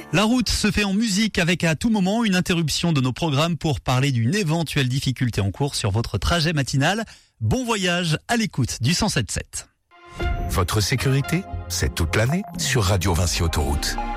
La route se fait en musique avec à tout moment une interruption de nos programmes pour parler d'une éventuelle difficulté en cours sur votre trajet matinal. Bon voyage à l'écoute du 107.7. Votre sécurité, c'est toute l'année sur Radio Vinci Autoroute.